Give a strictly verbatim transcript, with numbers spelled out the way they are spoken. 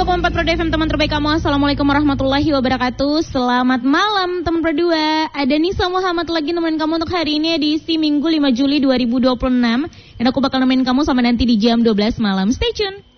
dua koma empat Pro F M, teman terbaik kamu. Assalamualaikum warahmatullahi wabarakatuh. Selamat malam teman berdua. Ada Nisa Muhammad lagi nemenin kamu untuk hari ini edisi Minggu lima Juli dua ribu dua puluh enam. Dan aku bakal nemenin kamu sama nanti di jam dua belas malam. Stay tune.